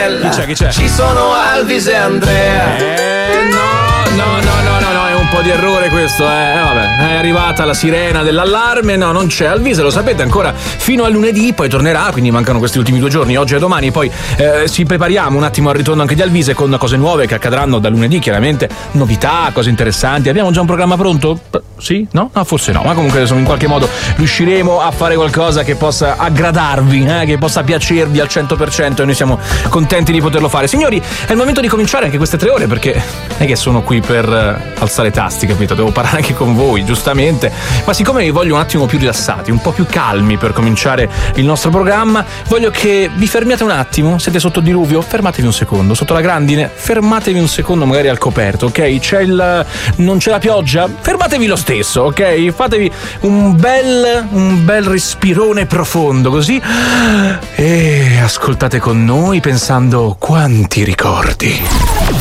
Chi c'è? Ci sono Alvis e Andrea. No, è un po' di errore questo, vabbè, è arrivata la sirena dell'allarme, no, non c'è Alvise, lo sapete, ancora fino a lunedì, poi tornerà, quindi mancano questi ultimi 2 giorni, oggi e domani, poi ci prepariamo un attimo al ritorno anche di Alvise con cose nuove che accadranno da lunedì, chiaramente, novità, cose interessanti. Abbiamo già un programma pronto? Sì? No? No, forse no, ma comunque insomma, in qualche modo riusciremo a fare qualcosa che possa aggradarvi, che possa piacervi al 100%, e noi siamo contenti di poterlo fare. Signori, è il momento di cominciare anche queste 3 ore, perché non è che sono qui per alzare tasti, capito? Devo parlare anche con voi, giustamente, ma siccome vi voglio un attimo più rilassati, un po' più calmi per cominciare il nostro programma, voglio che vi fermiate un attimo. Siete sotto diluvio? Fermatevi un secondo. Sotto la grandine? Fermatevi un secondo, magari al coperto, ok? Non c'è la pioggia? Fermatevi lo stesso, ok? Fatevi un bel respirone profondo, così, e ascoltate con noi pensando quanti ricordi.